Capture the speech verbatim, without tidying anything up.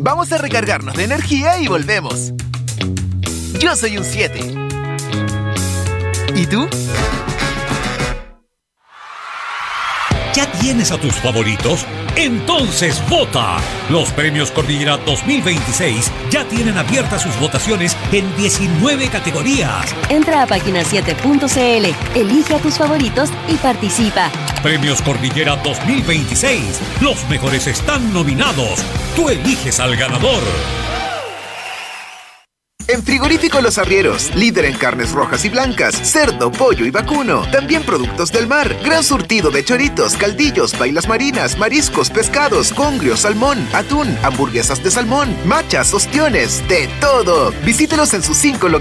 Vamos a recargarnos de energía y volvemos. Yo soy un siete. ¿Y tú? ¿Ya tienes a tus favoritos? Entonces vota. Los premios Cordillera dos mil veintiséis ya tienen abiertas sus votaciones en diecinueve categorías. Entra a página siete punto c l, elige a tus favoritos y participa. Premios Cordillera dos mil veintiséis. Los mejores están nominados. Tú eliges al ganador. En Frigorífico Los Arrieros, líder en carnes rojas y blancas, cerdo, pollo y vacuno. También productos del mar, gran surtido de choritos, caldillos, bailas marinas, mariscos, pescados, congrio, salmón, atún, hamburguesas de salmón, machas, ostiones, de todo. Visítelos en sus cinco locales.